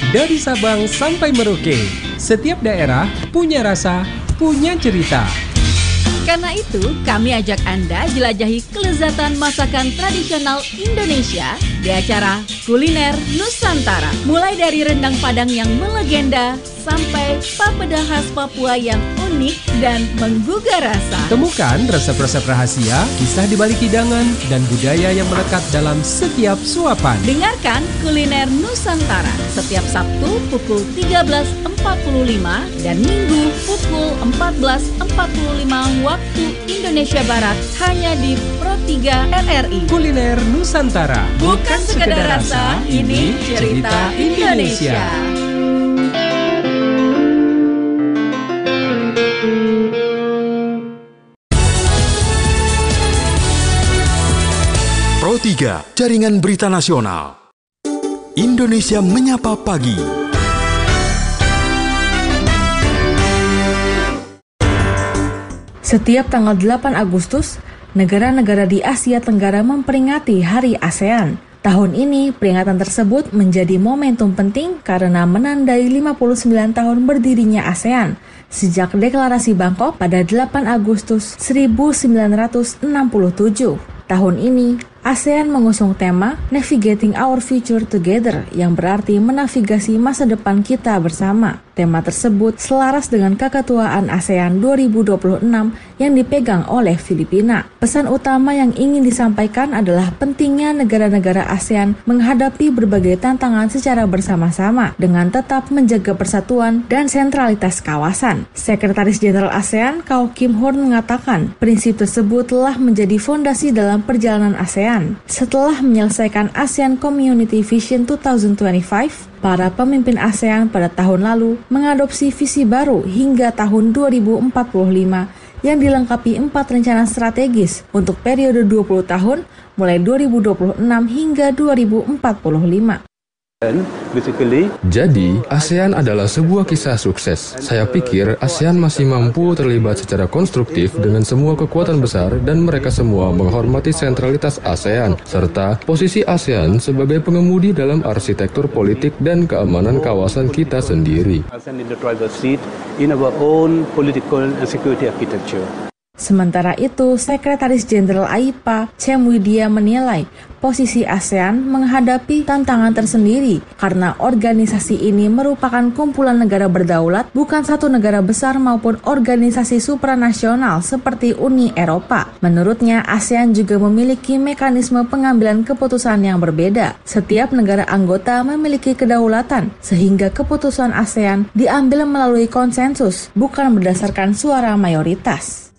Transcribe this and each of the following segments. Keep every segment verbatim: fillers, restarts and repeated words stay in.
Dari Sabang sampai Merauke, setiap daerah punya rasa, punya cerita. Karena itu, kami ajak Anda jelajahi kelezatan masakan tradisional Indonesia di acara Kuliner Nusantara. Mulai dari rendang Padang yang melegenda sampai papeda khas Papua yang unik dan menggugah rasa. Temukan resep-resep rahasia, kisah di balik hidangan, dan budaya yang melekat dalam setiap suapan. Dengarkan Kuliner Nusantara setiap Sabtu pukul tiga belas empat puluh lima dan Minggu pukul empat belas empat puluh lima waktu Indonesia Barat hanya di Pro tiga R R I. Kuliner Nusantara, bukan sekedar rasa, ini cerita Indonesia. Pro tiga, Jaringan Berita Nasional. Indonesia Menyapa Pagi. Setiap tanggal delapan Agustus, negara-negara di Asia Tenggara memperingati Hari ASEAN. Tahun ini, peringatan tersebut menjadi momentum penting karena menandai lima puluh sembilan tahun berdirinya ASEAN sejak Deklarasi Bangkok pada delapan Agustus seribu sembilan ratus enam puluh tujuh. Tahun ini, ASEAN mengusung tema Navigating Our Future Together yang berarti menavigasi masa depan kita bersama. Tema tersebut selaras dengan keketuaan ASEAN dua ribu dua puluh enam yang dipegang oleh Filipina. Pesan utama yang ingin disampaikan adalah pentingnya negara-negara ASEAN menghadapi berbagai tantangan secara bersama-sama dengan tetap menjaga persatuan dan sentralitas kawasan. Sekretaris Jenderal ASEAN Kao Kim Horn mengatakan, prinsip tersebut telah menjadi fondasi dalam perjalanan ASEAN. Setelah menyelesaikan ASEAN Community Vision dua ribu dua puluh lima, para pemimpin ASEAN pada tahun lalu mengadopsi visi baru hingga tahun dua ribu empat puluh lima yang dilengkapi empat rencana strategis untuk periode dua puluh tahun mulai dua ribu dua puluh enam hingga dua ribu empat puluh lima. Jadi, ASEAN adalah sebuah kisah sukses. Saya pikir ASEAN masih mampu terlibat secara konstruktif dengan semua kekuatan besar dan mereka semua menghormati sentralitas ASEAN, serta posisi ASEAN sebagai pengemudi dalam arsitektur politik dan keamanan kawasan kita sendiri. Sementara itu, Sekretaris Jenderal A I P A, Cem Widya menilai posisi ASEAN menghadapi tantangan tersendiri karena organisasi ini merupakan kumpulan negara berdaulat, bukan satu negara besar maupun organisasi supranasional seperti Uni Eropa. Menurutnya, ASEAN juga memiliki mekanisme pengambilan keputusan yang berbeda. Setiap negara anggota memiliki kedaulatan, sehingga keputusan ASEAN diambil melalui konsensus, bukan berdasarkan suara mayoritas.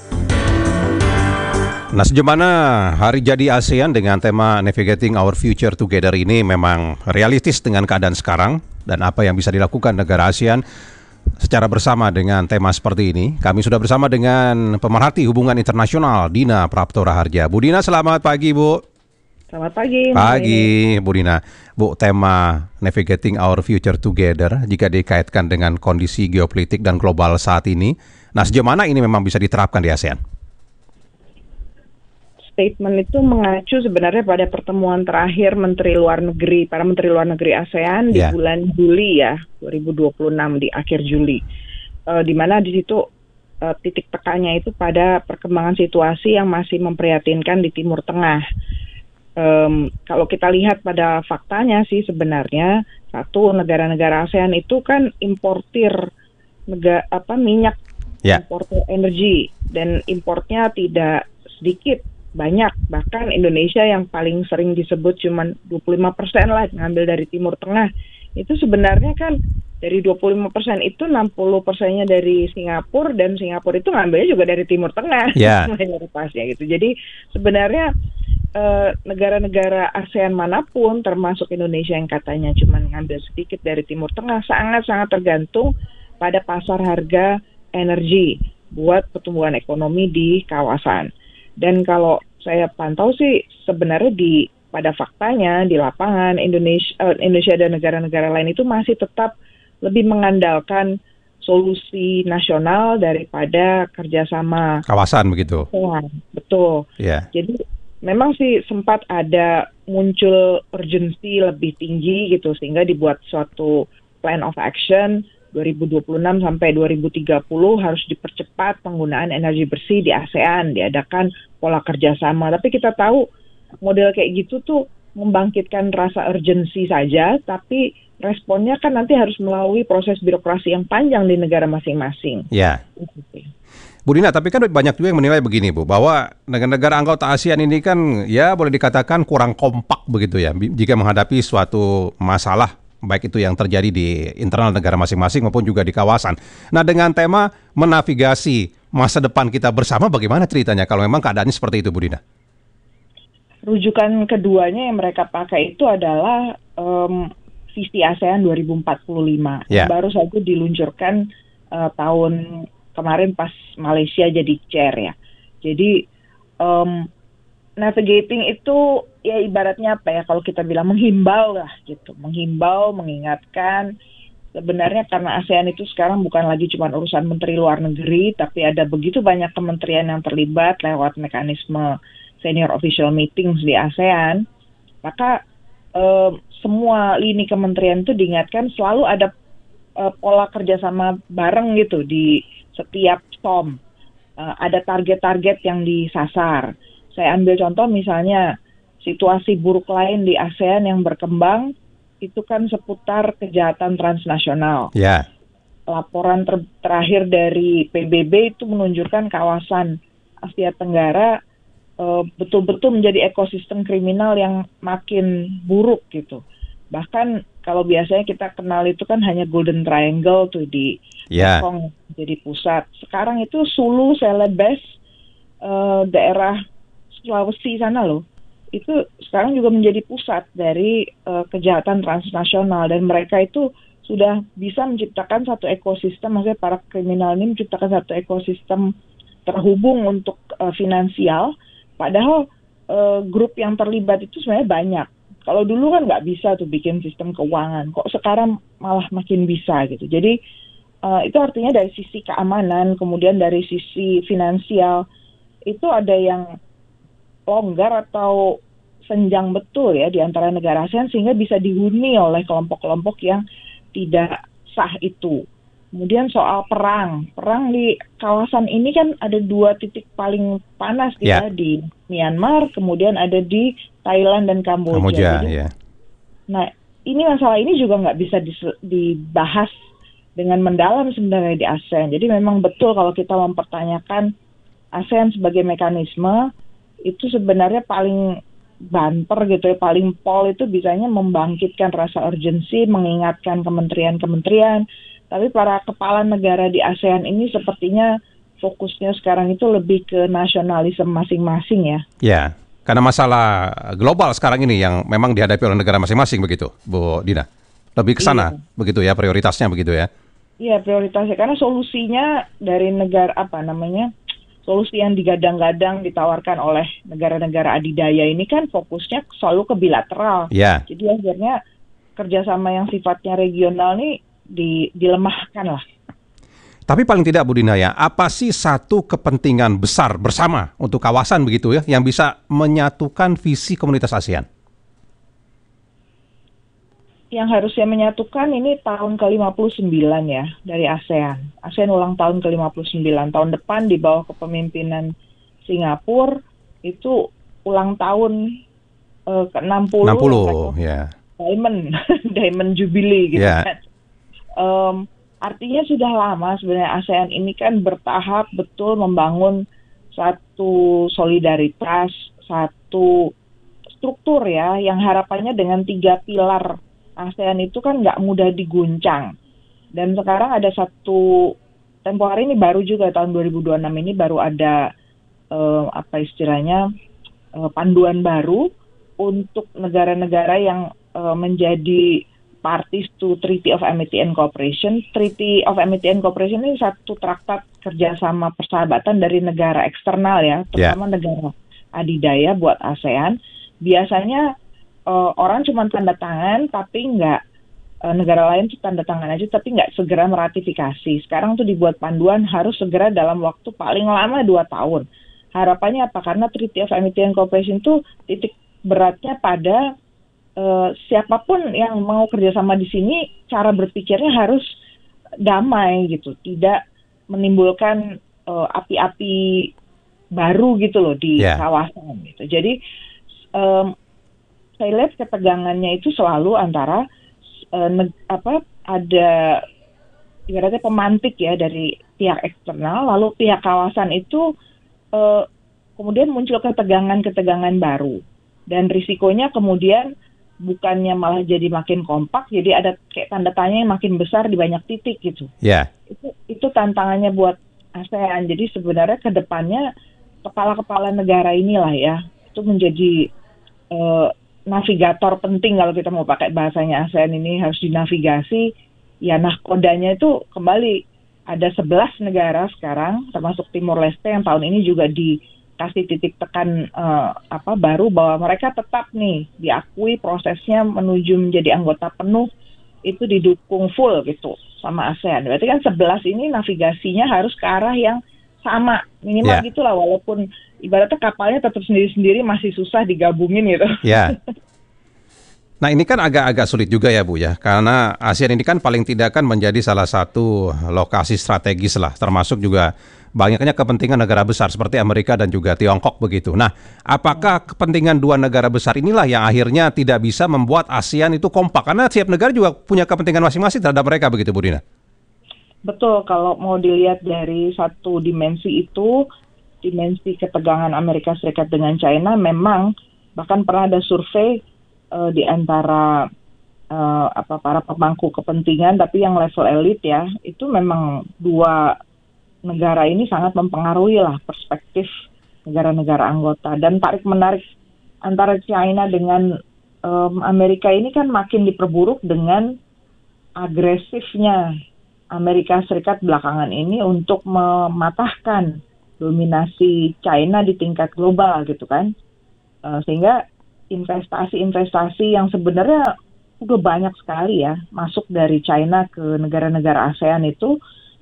Nah, sejauh mana hari jadi ASEAN dengan tema Navigating Our Future Together ini memang realistis dengan keadaan sekarang dan apa yang bisa dilakukan negara ASEAN secara bersama dengan tema seperti ini? Kami sudah bersama dengan pemerhati hubungan internasional Dina Prapto Raharja. Bu Dina, selamat pagi, Bu. Selamat pagi. Pagi, Bu Dina. Bu, tema Navigating Our Future Together jika dikaitkan dengan kondisi geopolitik dan global saat ini, nah sejauh mana ini memang bisa diterapkan di ASEAN? Statement itu mengacu sebenarnya pada pertemuan terakhir Menteri Luar Negeri, para Menteri Luar Negeri ASEAN di yeah. bulan Juli ya, dua ribu dua puluh enam, di akhir Juli. Uh, di mana di situ uh, titik tekannya itu pada perkembangan situasi yang masih memprihatinkan di Timur Tengah. Um, kalau kita lihat pada faktanya sih sebenarnya, satu, negara-negara ASEAN itu kan importir negara apa minyak, yeah. importir energi, dan importnya tidak sedikit, banyak. Bahkan Indonesia yang paling sering disebut cuma dua puluh lima persen lah ngambil dari Timur Tengah. Itu sebenarnya kan dari dua puluh lima persen itu enam puluh persennya dari Singapura, dan Singapura itu ngambilnya juga dari Timur Tengah. Yeah. Mayoritasnya gitu. Jadi sebenarnya eh, negara-negara ASEAN manapun termasuk Indonesia yang katanya cuma ngambil sedikit dari Timur Tengah sangat-sangat tergantung pada pasar harga energi buat pertumbuhan ekonomi di kawasan. Dan kalau saya pantau sih sebenarnya di pada faktanya di lapangan Indonesia, uh, Indonesia dan negara-negara lain itu masih tetap lebih mengandalkan solusi nasional daripada kerjasama kawasan begitu. Ya, betul. Yeah. Jadi memang sih sempat ada muncul urgensi lebih tinggi gitu, sehingga dibuat suatu plan of action dua ribu dua puluh enam sampai dua ribu tiga puluh harus dipercepat penggunaan energi bersih di ASEAN, diadakan pola kerjasama. Tapi kita tahu model kayak gitu tuh membangkitkan rasa urgensi saja, tapi responnya kan nanti harus melalui proses birokrasi yang panjang di negara masing-masing. Ya. Bu Dina, tapi kan banyak juga yang menilai begini Bu, bahwa negara-negara anggota ASEAN ini kan ya boleh dikatakan kurang kompak begitu ya, jika menghadapi suatu masalah, baik itu yang terjadi di internal negara masing-masing maupun juga di kawasan. Nah, dengan tema menavigasi masa depan kita bersama, bagaimana ceritanya kalau memang keadaannya seperti itu, Bu Dina? Rujukan keduanya yang mereka pakai itu adalah um, visi ASEAN dua ribu empat puluh lima. Yeah. Baru saja diluncurkan uh, tahun kemarin pas Malaysia jadi chair ya. Jadi um, navigating itu ya ibaratnya apa ya, kalau kita bilang menghimbau lah gitu, menghimbau, mengingatkan. Sebenarnya karena ASEAN itu sekarang bukan lagi cuma urusan menteri luar negeri, tapi ada begitu banyak kementerian yang terlibat lewat mekanisme senior official meetings di ASEAN, maka eh, semua lini kementerian itu diingatkan selalu ada eh, pola kerjasama bareng gitu di setiap S O M. Eh, ada target-target yang disasar. Saya ambil contoh misalnya situasi buruk lain di ASEAN yang berkembang itu kan seputar kejahatan transnasional. Ya. Laporan ter- terakhir dari P B B itu menunjukkan kawasan Asia Tenggara uh, betul-betul menjadi ekosistem kriminal yang makin buruk gitu. Bahkan kalau biasanya kita kenal itu kan hanya Golden Triangle tuh di ya. Hong Kong jadi pusat. Sekarang itu Sulu, Celebes, uh, daerah Sulawesi sana loh. Itu sekarang juga menjadi pusat dari uh, kejahatan transnasional, dan mereka itu sudah bisa menciptakan satu ekosistem, maksudnya para kriminal ini menciptakan satu ekosistem terhubung untuk uh, finansial, padahal uh, grup yang terlibat itu sebenarnya banyak. Kalau dulu kan nggak bisa tuh bikin sistem keuangan, kok sekarang malah makin bisa gitu. Jadi uh, itu artinya dari sisi keamanan, kemudian dari sisi finansial, itu ada yang longgar atau senjang betul ya di antara negara ASEAN sehingga bisa dihuni oleh kelompok-kelompok yang tidak sah itu. Kemudian soal perang, perang di kawasan ini kan ada dua titik paling panas ya, ya di Myanmar, kemudian ada di Thailand dan Kamboja. Kamboja Jadi, ya. Nah, ini masalah ini juga nggak bisa dis- dibahas dengan mendalam sebenarnya di ASEAN. Jadi memang betul kalau kita mempertanyakan ASEAN sebagai mekanisme, itu sebenarnya paling banter gitu ya, paling pol itu bisanya membangkitkan rasa urgensi, mengingatkan kementerian-kementerian. Tapi para kepala negara di ASEAN ini sepertinya fokusnya sekarang itu lebih ke nasionalisme masing-masing ya. Ya, karena masalah global sekarang ini yang memang dihadapi oleh negara masing-masing begitu, Bu Dina. Lebih ke sana iya. begitu ya, prioritasnya begitu ya. Iya, prioritasnya karena solusinya dari negara apa namanya? Solusi yang digadang-gadang ditawarkan oleh negara-negara adidaya ini kan fokusnya selalu ke bilateral. Yeah. Jadi akhirnya kerjasama yang sifatnya regional ini di, dilemahkan lah. Tapi paling tidak Bu Dina ya, apa sih satu kepentingan besar bersama untuk kawasan begitu ya, yang bisa menyatukan visi komunitas ASEAN? Yang harusnya menyatukan ini tahun ke lima puluh sembilan ya dari ASEAN. ASEAN ulang tahun ke lima puluh sembilan. Tahun depan di bawah kepemimpinan Singapura itu ulang tahun uh, ke enam puluh. enam puluh, ya. Diamond, Diamond Jubilee gitu yeah. kan. Um, artinya sudah lama sebenarnya ASEAN ini kan bertahap betul membangun satu solidaritas, satu struktur ya, yang harapannya dengan tiga pilar ASEAN itu kan nggak mudah diguncang. Dan sekarang ada satu, tempo hari ini baru juga tahun dua ribu dua puluh enam ini baru ada eh, apa istilahnya eh, panduan baru untuk negara-negara yang eh, menjadi parties to Treaty of Amity and Cooperation. Treaty of Amity and Cooperation ini satu traktat kerjasama persahabatan dari negara eksternal ya, terutama yeah. negara adidaya buat ASEAN. Biasanya Uh, orang cuma tanda tangan, tapi nggak uh, negara lain tuh tanda tangan aja, tapi nggak segera meratifikasi. Sekarang tuh dibuat panduan harus segera dalam waktu paling lama dua tahun. Harapannya apa? Karena Treaty of Amity and Cooperation tuh titik beratnya pada uh, siapapun yang mau kerjasama di sini, cara berpikirnya harus damai gitu, tidak menimbulkan uh, api-api baru gitu loh di yeah. kawasan gitu. Jadi um, saya lihat ketegangannya itu selalu antara uh, neg- apa ada ibaratnya pemantik ya dari pihak eksternal, lalu pihak kawasan itu uh, kemudian muncul ketegangan-ketegangan baru, dan risikonya kemudian bukannya malah jadi makin kompak, jadi ada kayak tanda tanya yang makin besar di banyak titik gitu. Ya. Yeah. Itu itu tantangannya buat ASEAN. Jadi sebenarnya ke depannya kepala-kepala negara inilah ya itu menjadi uh, navigator penting kalau kita mau pakai bahasanya ASEAN ini, harus dinavigasi. Ya, nah kodanya itu kembali ada sebelas negara sekarang, termasuk Timor Leste yang tahun ini juga dikasih titik tekan uh, apa baru bahwa mereka tetap nih diakui prosesnya menuju menjadi anggota penuh itu didukung full gitu sama ASEAN. Berarti kan sebelas ini navigasinya harus ke arah yang sama minimal yeah. gitulah, walaupun ibaratnya kapalnya tetap sendiri-sendiri masih susah digabungin gitu. Ya. Yeah. Nah ini kan agak-agak sulit juga ya Bu ya, karena ASEAN ini kan paling tidak kan menjadi salah satu lokasi strategis lah, termasuk juga banyaknya kepentingan negara besar seperti Amerika dan juga Tiongkok begitu. Nah apakah kepentingan dua negara besar inilah yang akhirnya tidak bisa membuat ASEAN itu kompak, karena setiap negara juga punya kepentingan masing-masing terhadap mereka begitu Bu Dina? Betul, kalau mau dilihat dari satu dimensi itu, dimensi ketegangan Amerika Serikat dengan China, memang bahkan pernah ada survei Uh, di antara uh, apa para pemangku kepentingan, tapi yang level elit ya, itu memang dua negara ini sangat mempengaruhi lah perspektif negara-negara anggota, dan tarik menarik antara China dengan um, Amerika ini kan makin diperburuk dengan agresifnya Amerika Serikat belakangan ini untuk mematahkan dominasi China di tingkat global gitu kan, uh, sehingga investasi-investasi yang sebenarnya udah banyak sekali ya masuk dari China ke negara-negara ASEAN itu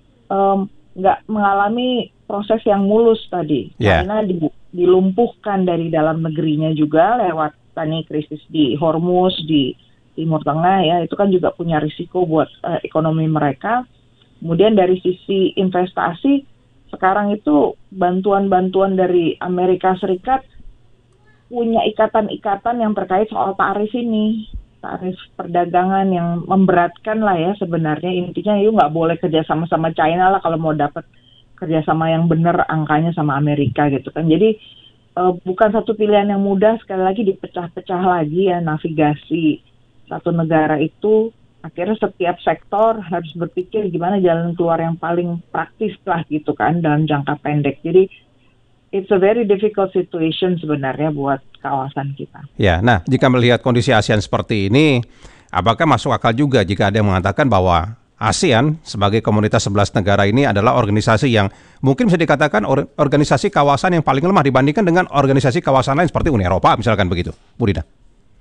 nggak um, mengalami proses yang mulus tadi. Yeah. China di, dilumpuhkan dari dalam negerinya juga lewat tani krisis di Hormuz, di Timur Tengah ya, itu kan juga punya risiko buat uh, ekonomi mereka. Kemudian dari sisi investasi, sekarang itu bantuan-bantuan dari Amerika Serikat punya ikatan-ikatan yang terkait soal tarif ini, tarif perdagangan yang memberatkan lah ya sebenarnya. Intinya itu nggak boleh kerja sama-sama China lah kalau mau dapat kerjasama yang benar angkanya sama Amerika gitu kan. Jadi uh, bukan satu pilihan yang mudah, sekali lagi dipecah-pecah lagi ya navigasi satu negara itu. Akhirnya setiap sektor harus berpikir gimana jalan keluar yang paling praktis lah gitu kan dalam jangka pendek. Jadi it's a very difficult situation sebenarnya buat kawasan kita. Ya, nah jika melihat kondisi ASEAN seperti ini, apakah masuk akal juga jika ada yang mengatakan bahwa ASEAN sebagai komunitas sebelas negara ini adalah organisasi yang mungkin bisa dikatakan or- organisasi kawasan yang paling lemah dibandingkan dengan organisasi kawasan lain seperti Uni Eropa misalkan begitu, Bu Dina?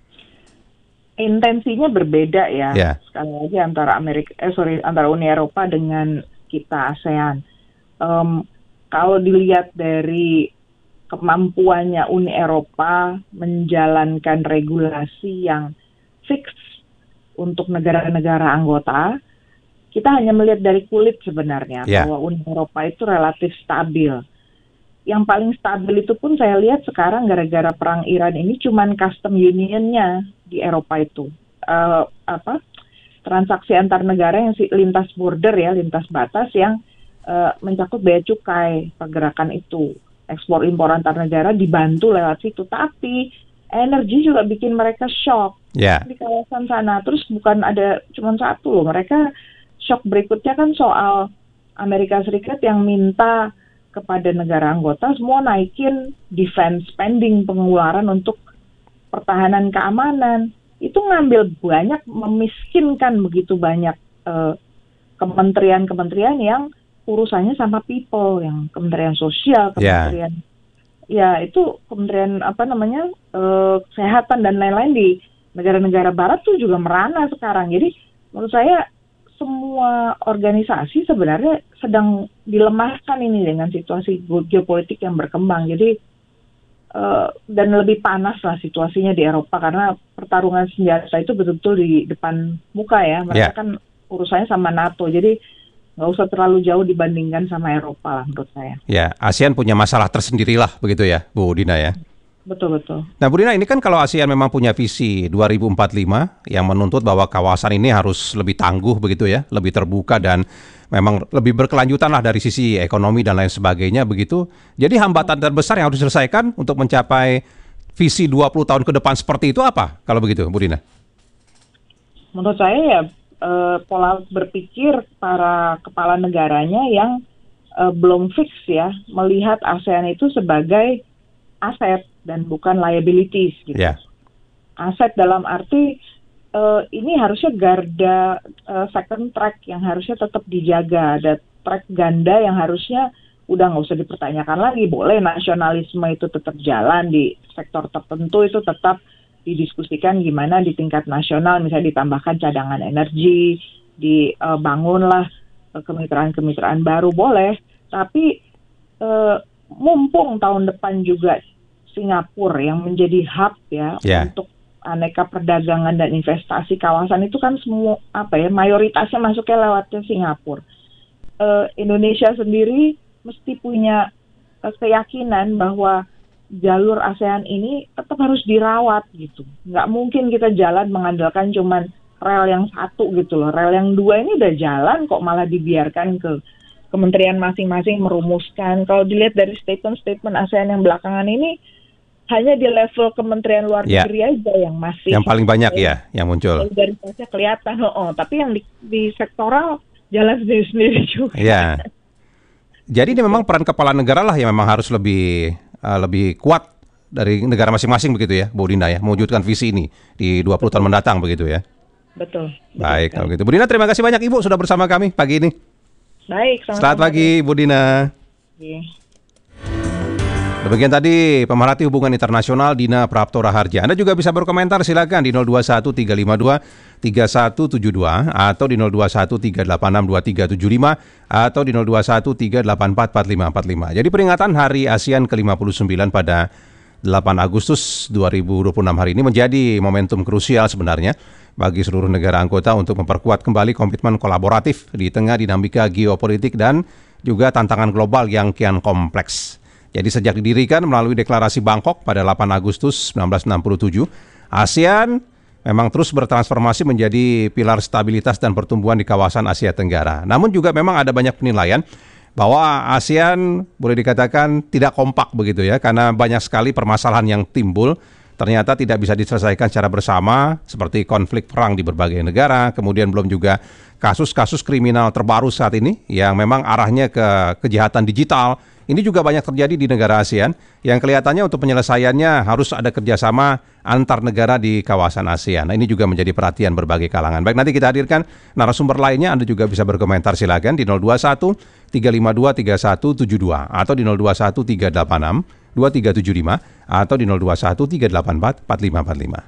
Intensinya berbeda ya. Yeah. Sekali lagi antara Amerika, eh sorry antara Uni Eropa dengan kita ASEAN. Um, Kalau dilihat dari kemampuannya Uni Eropa menjalankan regulasi yang fix untuk negara-negara anggota, kita hanya melihat dari kulit sebenarnya, yeah. bahwa Uni Eropa itu relatif stabil. Yang paling stabil itu pun saya lihat sekarang gara-gara perang Iran ini cuman custom unionnya di Eropa itu. Uh, apa transaksi antar negara yang lintas border ya, lintas batas yang Uh, mencakup bea cukai, pergerakan itu, ekspor impor antar negara dibantu lewat situ. Tapi energi juga bikin mereka shock yeah. di kawasan sana. Terus bukan ada cuma satu loh, mereka shock berikutnya kan soal Amerika Serikat yang minta kepada negara anggota semua naikin defense spending, pengeluaran untuk pertahanan keamanan. Itu ngambil banyak, memiskinkan begitu banyak uh, kementerian-kementerian yang urusannya sama people, yang Kementerian Sosial, Kementerian yeah. ya itu Kementerian apa namanya uh, Kesehatan dan lain-lain di negara-negara Barat tuh juga merana sekarang. Jadi menurut saya semua organisasi sebenarnya sedang dilemahkan ini dengan situasi geopolitik yang berkembang. Jadi uh, dan lebih panas lah situasinya di Eropa karena pertarungan senjata itu betul-betul di depan muka ya. Mereka yeah. kan urusannya sama NATO, jadi nggak usah terlalu jauh dibandingkan sama Eropa lah menurut saya. Ya, ASEAN punya masalah tersendiri lah begitu ya, Bu Dina ya. Betul-betul. Nah Bu Dina, ini kan kalau ASEAN memang punya visi dua ribu empat puluh lima yang menuntut bahwa kawasan ini harus lebih tangguh begitu ya, lebih terbuka dan memang lebih berkelanjutan lah dari sisi ekonomi dan lain sebagainya begitu. Jadi hambatan terbesar yang harus diselesaikan untuk mencapai visi dua puluh tahun ke depan seperti itu apa kalau begitu Bu Dina? Menurut saya ya eh, pola berpikir para kepala negaranya yang eh, belum fix ya, melihat ASEAN itu sebagai aset dan bukan liabilities gitu. Yeah. Aset dalam arti uh, ini harusnya garda uh, second track yang harusnya tetap dijaga, ada track ganda yang harusnya udah nggak usah dipertanyakan lagi. Boleh nasionalisme itu tetap jalan di sektor tertentu, itu tetap didiskusikan gimana di tingkat nasional, misalnya ditambahkan cadangan energi, dibangunlah uh, kemitraan-kemitraan baru boleh, tapi uh, mumpung tahun depan juga Singapura yang menjadi hub ya yeah. untuk aneka perdagangan dan investasi kawasan itu kan semua apa ya mayoritasnya masuknya lewatnya Singapura. Uh, Indonesia sendiri mesti punya uh, keyakinan bahwa jalur ASEAN ini tetap harus dirawat gitu. Nggak mungkin kita jalan mengandalkan cuman rel yang satu gitu loh. Rel yang dua ini udah jalan kok malah dibiarkan ke kementerian masing-masing merumuskan. Kalau dilihat dari statement-statement ASEAN yang belakangan ini hanya di level kementerian luar negeri ya. aja yang masih yang paling banyak ya, ya yang muncul. Solidaritasnya kelihatan, oh, oh. Tapi yang di, di sektoral jalan sendiri-sendiri juga. Ya. Jadi ini memang peran kepala negara lah yang memang harus lebih uh, lebih kuat dari negara masing-masing begitu ya, Bu Dina ya, mewujudkan visi ini di dua puluh tahun mendatang begitu ya. Betul. Baik, kalau gitu. Bu Dina, terima kasih banyak Ibu sudah bersama kami pagi ini. Baik, sama-sama. Selamat pagi Bu Dina. Yeah. Demikian tadi pemerhati hubungan internasional Dina Prapto Raharja. Anda juga bisa berkomentar silakan di nol dua satu tiga lima dua tiga satu tujuh dua atau di nol dua satu tiga delapan enam dua tiga tujuh lima atau di nol dua satu tiga delapan empat empat lima empat lima. Jadi peringatan Hari ASEAN ke lima puluh sembilan pada delapan Agustus dua ribu dua puluh enam hari ini menjadi momentum krusial sebenarnya bagi seluruh negara anggota untuk memperkuat kembali komitmen kolaboratif di tengah dinamika geopolitik dan juga tantangan global yang kian kompleks. Jadi sejak didirikan melalui deklarasi Bangkok pada delapan Agustus seribu sembilan ratus enam puluh tujuh, ASEAN memang terus bertransformasi menjadi pilar stabilitas dan pertumbuhan di kawasan Asia Tenggara. Namun juga memang ada banyak penilaian bahwa ASEAN boleh dikatakan tidak kompak begitu ya, karena banyak sekali permasalahan yang timbul ternyata tidak bisa diselesaikan secara bersama, seperti konflik perang di berbagai negara, kemudian belum juga kasus-kasus kriminal terbaru saat ini yang memang arahnya ke kejahatan digital. Ini juga banyak terjadi di negara ASEAN yang kelihatannya untuk penyelesaiannya harus ada kerjasama antar negara di kawasan ASEAN. Nah, ini juga menjadi perhatian berbagai kalangan. Baik, nanti kita hadirkan narasumber lainnya. Anda juga bisa berkomentar silakan di nol dua satu tiga lima dua tiga satu tujuh dua atau di nol dua satu tiga delapan enam dua tiga tujuh lima atau di nol dua satu tiga delapan empat empat lima empat lima.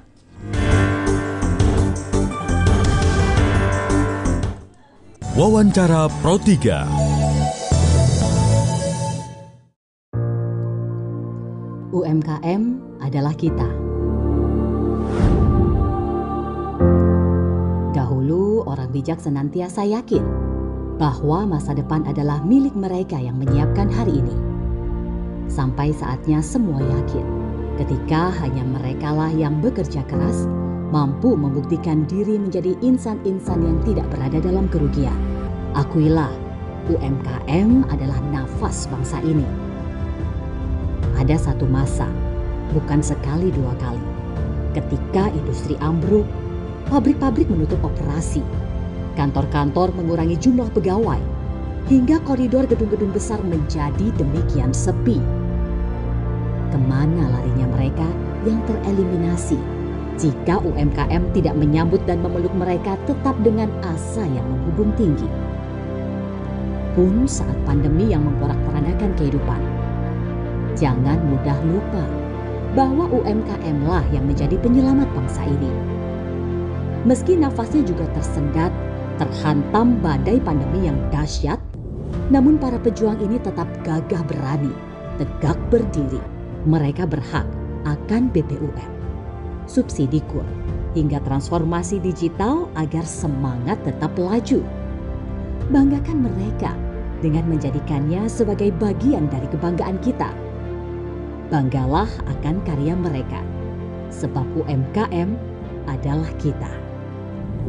Wawancara Pro tiga. U M K M adalah kita. Dahulu orang bijak senantiasa yakin bahwa masa depan adalah milik mereka yang menyiapkan hari ini. Sampai saatnya semua yakin ketika hanya merekalah yang bekerja keras mampu membuktikan diri menjadi insan-insan yang tidak berada dalam kerugian. Akuilah, U M K M adalah nafas bangsa ini. Ada satu masa, bukan sekali dua kali, ketika industri ambruk, pabrik-pabrik menutup operasi, kantor-kantor mengurangi jumlah pegawai, hingga koridor gedung-gedung besar menjadi demikian sepi. Kemana larinya mereka yang tereliminasi jika U M K M tidak menyambut dan memeluk mereka tetap dengan asa yang menghubung tinggi? Pun saat pandemi yang memporak-porandakan kehidupan, jangan mudah lupa bahwa U M K M lah yang menjadi penyelamat bangsa ini. Meski nafasnya juga tersendat, terhantam badai pandemi yang dahsyat, namun para pejuang ini tetap gagah berani, tegak berdiri, Mereka berhak akan B P U M, subsidi kur, hingga transformasi digital agar semangat tetap laju. Banggakan mereka dengan menjadikannya sebagai bagian dari kebanggaan kita. Banggalah akan karya mereka, sebab U M K M adalah kita.